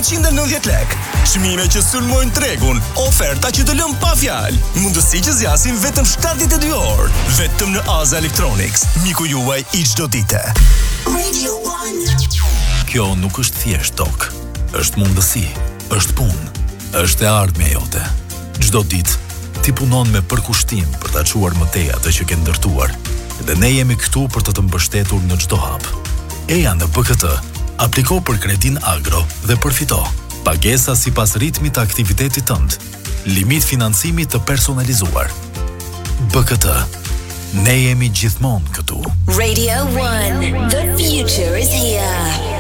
990 lek. Çmime që sulmojnë tregun, oferta që të lëm pa fjalë. Mundësi që zjasin vetëm 72 orë. Vetëm në Aza Electronics, miku juaj i çdo dite. Radio 1. Kjo nuk është thjesht tokë. Është mundësi, është punë, është e ardhmja jote. Çdo ditë ti punon me përkushtim për ta çuar më tej atë që ke ndërtuar. Dhe ne jemi këtu për të të mbështetur në çdo hap. Eja në BKT apliko për kredin agro dhe përfito. Pagesa sipas ritmit të aktivitetit tënd. Limit financimi të personalizuar. BKT. Ne jemi gjithmonë këtu. Radio 1. The future is here.